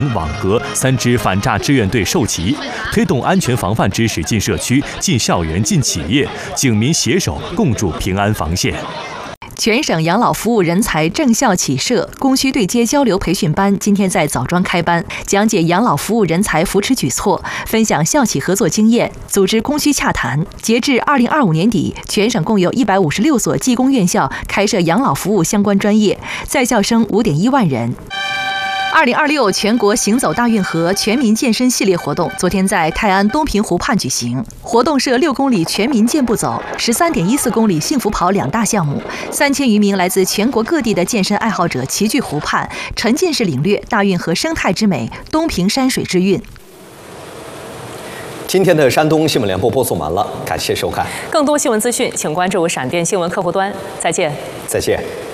网格3支反诈志愿队授旗，推动安全防范知识进社区、进校园、进企业，警民携手共筑平安防线。 全省养老服务人才正校企社供需对接交流培训班今天在枣庄开班，讲解养老服务人才扶持举措，分享校企合作经验，组织供需洽谈。截至2025年底，全省共有156所技工院校开设养老服务相关专业，在校生5.1万人。2026全国行走大运河全民健身系列活动昨天在泰安东平湖畔举行，活动设6公里全民健步走、13.14公里幸福跑2大项目，3000余名来自全国各地的健身爱好者齐聚湖畔，沉浸式领略大运河生态之美、东平山水之韵。 今天的山东新闻联播播送完了，感谢收看。 更多新闻资讯，请关注闪电新闻客户端。再见。 再见。